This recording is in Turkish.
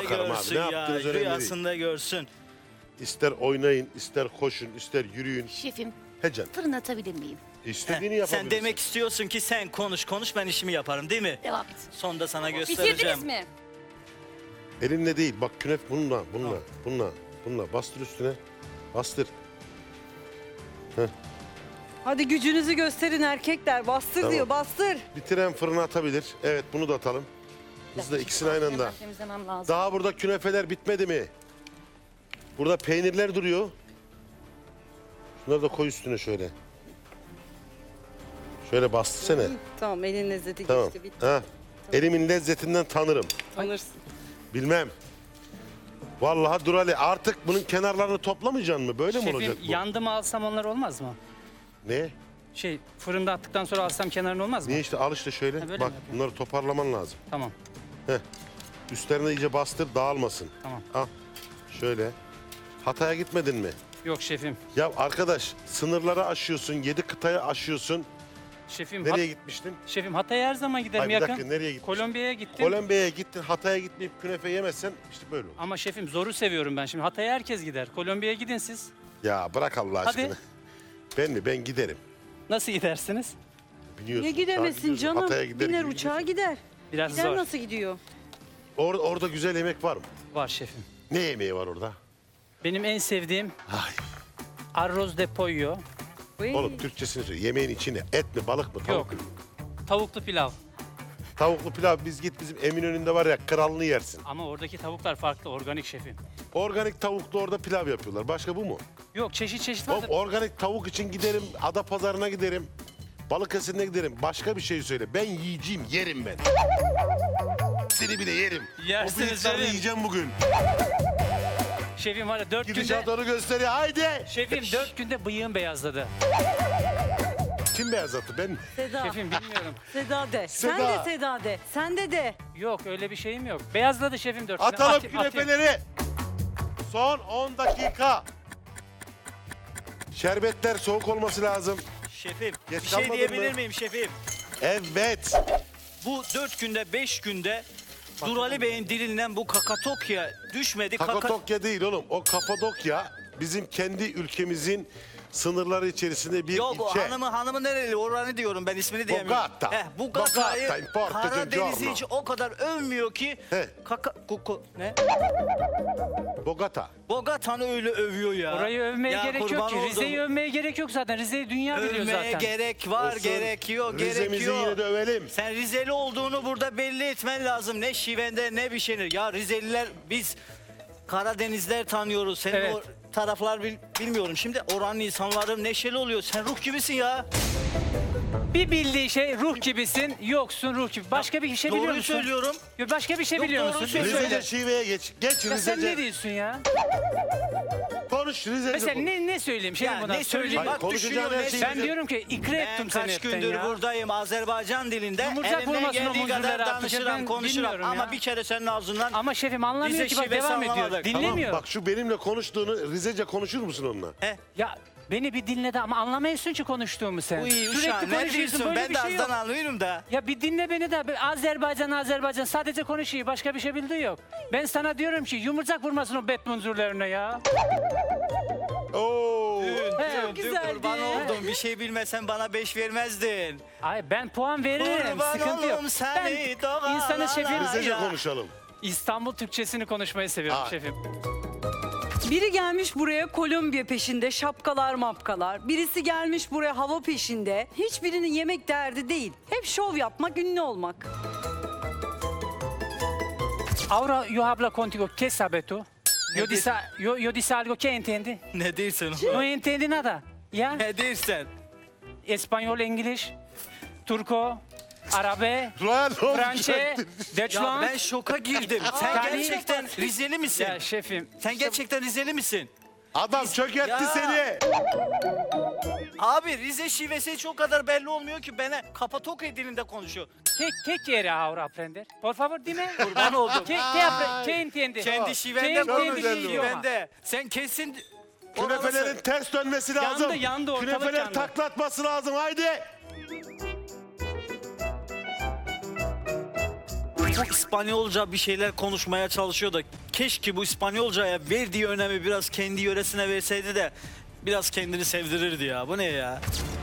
bakarım abi. görsün Ne ya. yaptığınız önemli değil. Rüyasında görsün. İster oynayın, ister koşun, ister yürüyün. Şefim, He canım. fırın atabilir miyim? İstediğini Heh, yapabilirsin. sen demek istiyorsun ki sen konuş ben işimi yaparım değil mi? Devam et. Sonda sana göstereceğim. Bitirdiniz mi? Elinle değil. Bak künef bununla. Bastır üstüne. Bastır. Hadi gücünüzü gösterin erkekler. Bastır Tamam. diyor, bastır. Bitiren fırına atabilir. Evet bunu da atalım. Hızlı ikisini aynı anda. Hemen temizlemem lazım. Daha burada künefeler bitmedi mi? Burada peynirler duruyor. Şunları da koy üstüne şöyle. Şöyle bastırsana. Tamam, elin lezzeti Tamam. geçti, bitti. Ha. Elimin lezzetinden tanırım. Tanırsın. Bilmem. Vallahi Durali artık bunun kenarlarını toplamayacaksın mı? Böyle mi olacak Şefim bu? yandı mı alsam onlar olmaz mı? Ne? Fırında attıktan sonra alsam kenarını olmaz mı? Niye işte al işte şöyle. Ha, böyle Bak mi yapayım? bunları toparlaman lazım. Tamam. Üstlerine iyice bastır dağılmasın. Tamam. Al. Şöyle. Hatay'a gitmedin mi? Yok şefim. Ya arkadaş sınırları aşıyorsun. 7 kıtayı aşıyorsun. Şefim, Nereye gitmiştin? şefim Hatay'a her zaman giderim Ay bir yakın. dakika nereye gitmiştin? Kolombiya'ya gittim. Kolombiya'ya gittin. Hatay'a gitmeyip künefe yemezsen işte böyle olur. Ama şefim zoru seviyorum ben şimdi. Hatay'a herkes gider. Kolombiya'ya gidin siz. Ya bırak Allah Hadi. aşkına. Ben mi? Ben giderim. Nasıl gidersiniz? Biliyorsun. Ne uçağa gidemesin gidiyorsun. canım? Hatay'a gider Biner gibi uçağa gidiyorsun. gider. Biraz Gider zor. nasıl gidiyor? Orada güzel yemek var mı? Var şefim. Ne yemeği var orada? Benim en sevdiğim Ay. arroz de pollo. Vay. Oğlum Türkçesini söyle. Yemeğin içine et mi balık mı tavuk Yok. mu? Tavuklu pilav. Tavuklu pilav biz git bizim Eminönü'nde var ya kralını yersin. Ama oradaki tavuklar farklı, organik şefim. Organik tavuklu orada pilav yapıyorlar. Başka bu mu? Yok çeşit çeşit Oğlum var. organik tavuk için giderim. Adapazarı'na giderim. Balıkesir'ine giderim. Başka bir şey söyle. Ben yiyeceğim, yerim ben. Seni bile yerim. Yersiniz O bıyıklarını canım. yiyeceğim bugün. Şefim var ya 4 günde... Gidişat onu gösteriyor. Haydi. Şefim 4 günde bıyığım beyazladı. Kim beyazlattı? Ben mi? Seda. Şefim bilmiyorum. Seda de. Sen Seda. de Seda de. Sen de. Yok öyle bir şeyim yok. Beyazladı şefim 4 günde. Atalım Atayım. künefeleri. Son 10 dakika. Şerbetler soğuk olması lazım. Şefim Geç bir şey kalmadın diyebilir mı? miyim şefim? Evet. Bu 4 günde 5 günde Durali Bey'in dilinden bu kakatokya düşmedi. Kakatokya değil oğlum. O Kapadokya bizim kendi ülkemizin sınırları içerisinde bir Yok o ilçe. hanımı nereli oranı diyorum ben ismini diyemiyorum. Bogota. Bogata'yı Bogota, in Porto Karadeniz'i Giorno. hiç o kadar övmüyor ki. He. Ne? Bogota. Bogota'nı öyle övüyor ya. Orayı övmeye Ya gerek yok kurban ki. oldum. Rize'yi övmeye gerek yok zaten. Rize'yi dünya biliyor Övmeye zaten. gerek var, Olsun. gerekiyor, Rize'mizi gerekiyor. yine de övelim. Sen Rizeli olduğunu burada belli etmen lazım. Ne şivende ne bir şeydir. Ya Rizeliler biz Karadenizler tanıyoruz. Senin Evet. o taraflar bilmiyorum. Şimdi oranın insanları neşeli oluyor. Sen ruh gibisin ya. Bir bildiği şey ruh gibisin, yoksun ruh gibi. Başka bir şey biliyor Doğruyu musun? söylüyorum. Yok, başka bir şey Yok, biliyor doğru musun? söylüyorum. Rizece şiveye geç. Geç Ya sen ne Rizece. diyorsun ya? Konuş Rizece. Mesela konuş. ne söyleyeyim? Şey Ya buna ne söyleyeyim? Hayır, Bak konuşacağın düşünüyorum. her ne şeyi Ben söyleyeyim. diyorum ki ikra Ben ettim seni kaç hepten gündür ya. buradayım Azerbaycan dilinde. Yumurcak Elimden vurmasın o geldiği kadar muzurlara artık. danışırım, Ben konuşurum. bilmiyorum Ama ya. bir kere senin ağzından Ama şefim anlamıyor Rize ki bak şivesi devam ediyor. anlamadık. Dinlemiyor. Bak şu benimle konuştuğunu Rizece konuşur musun onunla? Ya beni bir dinle de ama anlamıyorsun ki konuştuğumu sen. Uy Sürekli uşağım ne konuşuyorsun diyorsun? böyle Ben bir de şey yok. azdan anlıyorum da. Ya bir dinle beni de. Azerbaycan sadece konuşuyor. Başka bir şey bildiği yok. Ben sana diyorum ki yumurcak vurmasın o bet munzurlarına ya. Oo. He. güzeldi. Kurban oldum. Bir şey bilmesen bana 5 vermezdin. Ay ben puan veririm. Kurban Sıkıntı yok. oğlum seni Ben doğana insanın şefim. Rizece ya. konuşalım. İstanbul Türkçesini konuşmayı seviyorum Aa. şefim. Biri gelmiş buraya Kolombiya peşinde, şapkalar mapkalar. Birisi gelmiş buraya hava peşinde. Hiçbirinin yemek derdi değil. Hep şov yapmak, ünlü olmak. Ahora yo hablo contigo. ¿Qué sabes tú? Yo disse algo que entiende. Ne diyorsun? No entiende nada. Ya? Ne diyorsun? Español, İngiliz, Turco, Arabe, Lan oğlum, Françe, Ya Deutschland. ben şoka girdim. Sen Yani- gerçekten Rizeli misin? Ya şefim. Sen gerçekten Rizeli misin? Adam çökertti Ya. seni. Abi Rize şivesi hiç o kadar belli olmuyor ki bana Kapadokya dilinde konuşuyor. ¿Qué quiere ahora aprender? Por favor dime. Kurban oldum. ¿Qué entiende? Kendi ¿Qué şivende entiende konuş. güzel mi bu. idioma? Şivende. Sen kesin... Künefelerin Oralısın. ters dönmesi lazım. yandı, ortalık Künefeler yandı. taklatması lazım. Haydi. bu İspanyolca bir şeyler konuşmaya çalışıyor da keşke bu İspanyolcaya verdiği önemi biraz kendi yöresine verseydi de biraz kendini sevdirirdi ya. Bu ne ya?